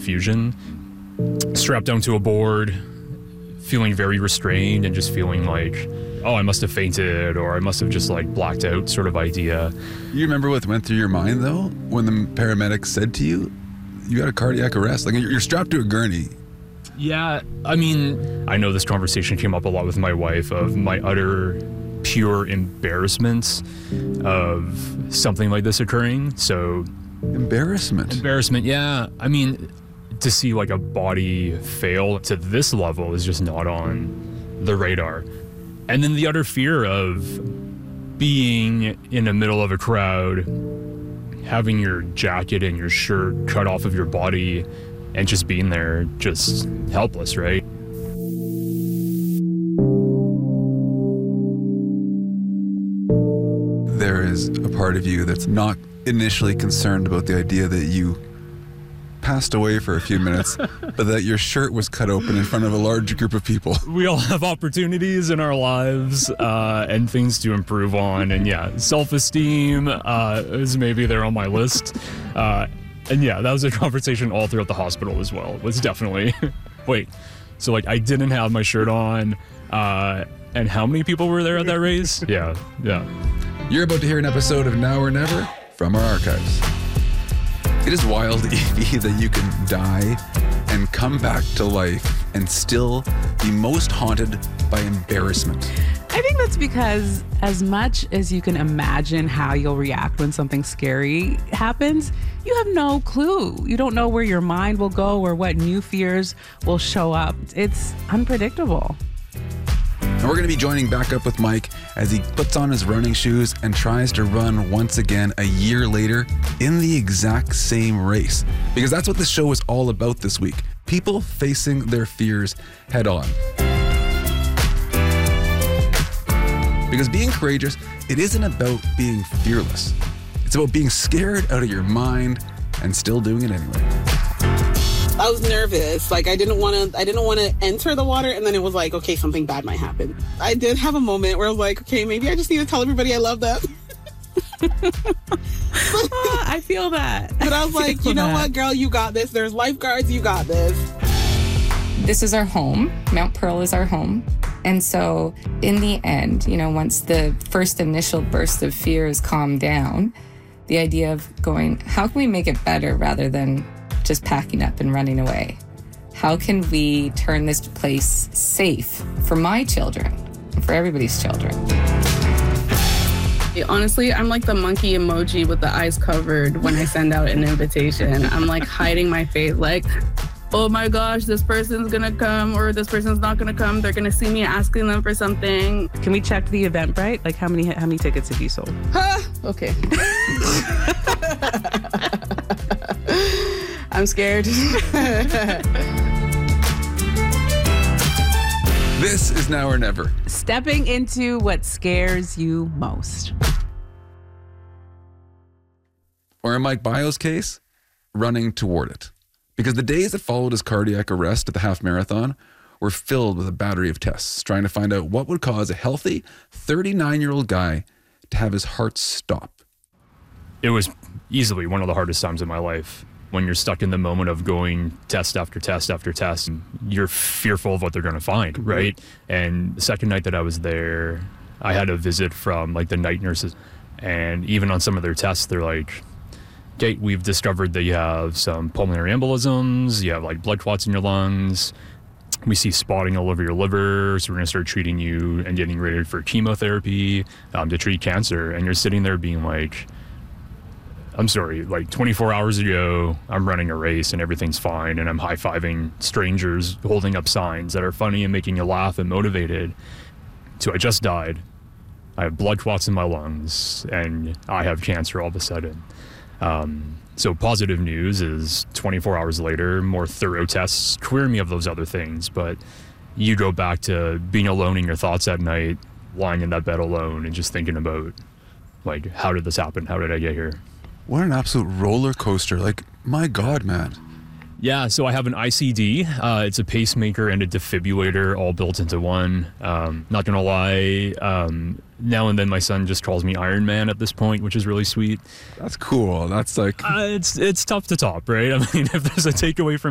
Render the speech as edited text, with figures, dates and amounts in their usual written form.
infusion, strapped down to a board, feeling very restrained and just feeling like, oh, I must have fainted or I must have just like blacked out sort of idea. You remember what went through your mind though when the paramedics said to you, you got a cardiac arrest? Like you're strapped to a gurney. Yeah, I mean, I know this conversation came up a lot with my wife of my utter pure embarrassment of something like this occurring. So Embarrassment, yeah. I mean, to see like a body fail to this level is just not on the radar. And then the utter fear of being in the middle of a crowd, having your jacket and your shirt cut off of your body and just being there, just helpless, right? There is a part of you that's not initially concerned about the idea that you passed away for a few minutes, but that your shirt was cut open in front of a large group of people. We all have opportunities in our lives and things to improve on. And yeah, self-esteem is maybe there on my list. And yeah, that was a conversation all throughout the hospital as well. It was definitely, wait, so like I didn't have my shirt on and how many people were there at that race? Yeah. You're about to hear an episode of Now or Never from our archives. It is wild, Evie, that you can die and come back to life and still be most haunted by embarrassment. I think that's because as much as you can imagine how you'll react when something scary happens, you have no clue. You don't know where your mind will go or what new fears will show up. It's unpredictable. And we're going to be joining back up with Mike as he puts on his running shoes and tries to run once again a year later in the exact same race. Because that's what this show is all about this week. People facing their fears head on. Because being courageous, it isn't about being fearless. It's about being scared out of your mind and still doing it anyway. I was nervous. Like I didn't want to enter the water, and then it was like, okay, something bad might happen. I did have a moment where I was like, okay, maybe I just need to tell everybody I love them. I feel that. But I was like, you know what, girl, you got this. There's lifeguards, you got this. This is our home. Mount Pearl is our home. And so in the end, once the first initial burst of fears calmed down, the idea of going, how can we make it better rather than just packing up and running away? How can we turn this place safe for my children and for everybody's children? Honestly, I'm like the monkey emoji with the eyes covered when I send out an invitation. I'm like hiding my face, like, oh my gosh, this person's gonna come or this person's not gonna come. They're gonna see me asking them for something. Can we check the Eventbrite? Like how many tickets have you sold? Okay. I'm scared. This is Now or Never. Stepping into what scares you most. Or in Mike Bio's case, running toward it. Because the days that followed his cardiac arrest at the half marathon were filled with a battery of tests, trying to find out what would cause a healthy 39-year-old guy to have his heart stop. It was easily one of the hardest times in my life. When you're stuck in the moment of going test after test after test, you're fearful of what they're going to find, right? And the second night that I was there, I had a visit from like the night nurses. And even on some of their tests, they're like, okay, we've discovered that you have some pulmonary embolisms, you have like blood clots in your lungs. We see spotting all over your liver, so we're going to start treating you and getting ready for chemotherapy to treat cancer. And you're sitting there being like, I'm sorry, like 24 hours ago, I'm running a race and everything's fine and I'm high-fiving strangers holding up signs that are funny and making you laugh and motivated. So I just died. I have blood clots in my lungs and I have cancer all of a sudden. So positive news is 24 hours later, more thorough tests clear me of those other things, but you go back to being alone in your thoughts at night, lying in that bed alone and just thinking about, like, how did this happen? How did I get here? What an absolute roller coaster. Like, my God, man. Yeah, so I have an ICD. It's a pacemaker and a defibrillator all built into one. Not gonna lie, now and then my son just calls me Iron Man at this point, which is really sweet. That's cool. That's like... It's tough to top, right? I mean, if there's a takeaway from